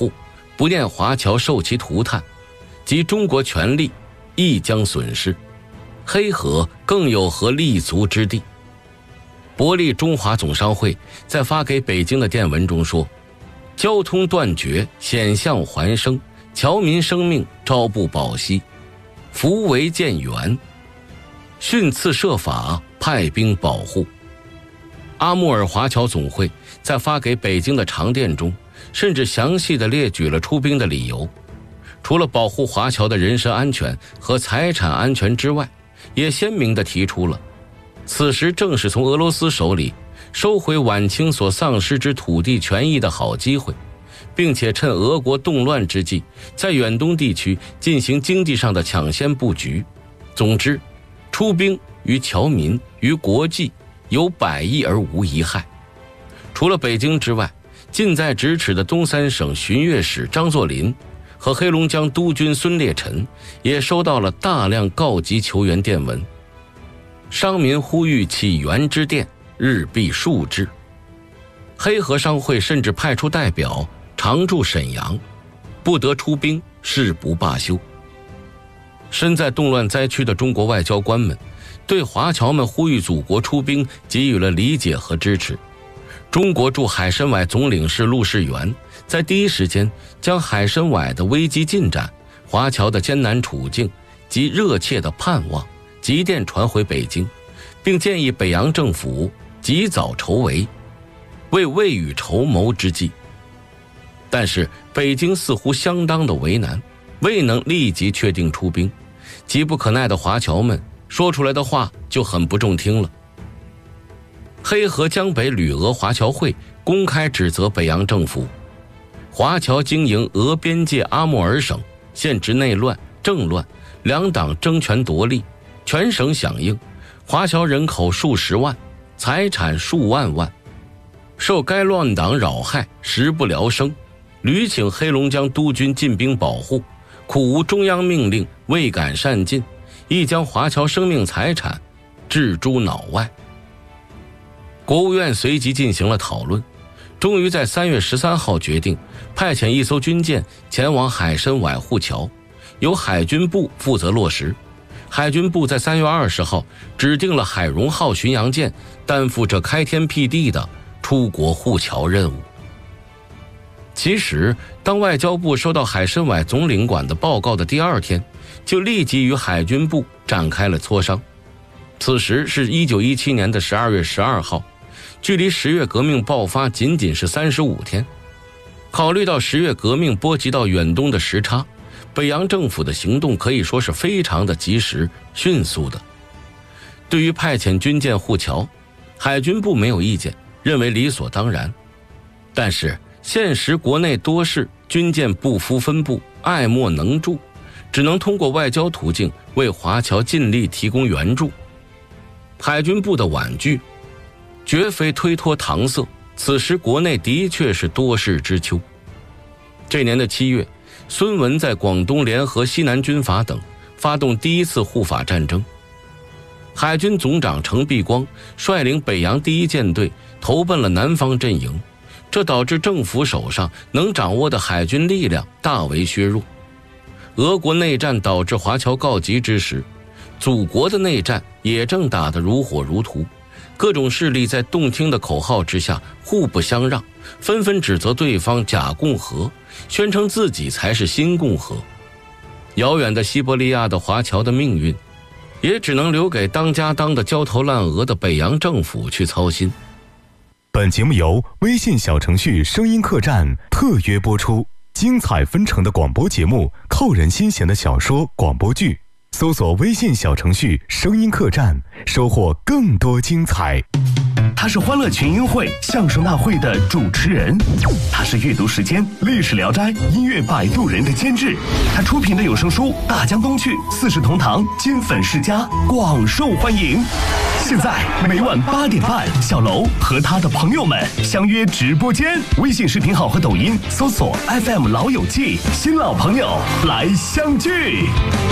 护，不念华侨受其涂炭，及中国权力亦将损失，黑河更有何立足之地？伯利中华总商会在发给北京的电文中说，交通断绝，险象环生，侨民生命朝不保夕，扶危建援，训次设法派兵保护。阿穆尔华侨总会在发给北京的长电中，甚至详细地列举了出兵的理由，除了保护华侨的人身安全和财产安全之外，也鲜明地提出了此时正是从俄罗斯手里收回晚清所丧失之土地权益的好机会，并且趁俄国动乱之际，在远东地区进行经济上的抢先布局。总之，出兵于侨民于国际有百益而无一害。除了北京之外，近在咫尺的东三省巡阅使张作霖和黑龙江督军孙烈臣也收到了大量告急求援电文，商民呼吁起援之电日必数至。黑河商会甚至派出代表常驻沈阳，不得出兵誓不罢休。身在动乱灾区的中国外交官们对华侨们呼吁祖国出兵给予了理解和支持。中国驻海参崴总领事陆士元在第一时间将海参崴的危机进展、华侨的艰难处境及热切的盼望急电传回北京，并建议北洋政府及早筹围，为未雨绸缪之计。但是北京似乎相当的为难，未能立即确定出兵，急不可耐的华侨们说出来的话就很不中听了。黑河江北旅俄华侨会公开指责北洋政府，华侨经营俄边界阿穆尔省，现值内乱、政乱，两党争权夺利，全省响应，华侨人口数十万，财产数万万，受该乱党扰害，食不聊生，屡请黑龙江督军进兵保护，苦无中央命令，未敢善尽，亦将华侨生命财产置诸脑外。国务院随即进行了讨论，终于在3月13号决定派遣一艘军舰前往海参崴护侨，由海军部负责落实。海军部在3月20号指定了海荣号巡洋舰担负着开天辟地的出国护侨任务。其实当外交部收到海参崴总领馆的报告的第2天，就立即与海军部展开了磋商。此时是1917年的12月12号，距离10月革命爆发仅仅是35天。考虑到10月革命波及到远东的时差，北洋政府的行动可以说是非常的及时、迅速的。对于派遣军舰护侨，海军部没有意见，认为理所当然。但是现实国内多事，军舰不敷分布，爱莫能助，只能通过外交途径为华侨尽力提供援助。海军部的婉拒绝非推脱搪塞，此时国内的确是多事之秋。这年的7月，孙文在广东联合西南军阀等发动第一次护法战争，海军总长程璧光率领北洋第一舰队投奔了南方阵营，这导致政府手上能掌握的海军力量大为削弱。俄国内战导致华侨告急之时，祖国的内战也正打得如火如荼，各种势力在动听的口号之下互不相让，纷纷指责对方假共和，宣称自己才是新共和。遥远的西伯利亚的华侨的命运也只能留给当家当的焦头烂额的北洋政府去操心。 本节目由微信小程序声音客栈特约播出，精彩纷呈的广播节目，扣人心弦的小说广播剧，搜索微信小程序声音客栈，收获更多精彩。 他是欢乐群英会相声大会的主持人，他是阅读时间历史聊斋音乐摆渡人的监制，他出品的有声书大江东去四世同堂金粉世家广受欢迎。现在每晚8点半，小楼和他的朋友们相约直播间，微信视频号和抖音搜索 FM 老友记，新老朋友来相聚。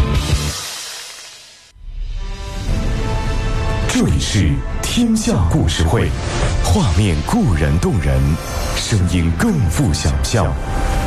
这里是天下故事会，画面固然动人，声音更富想象。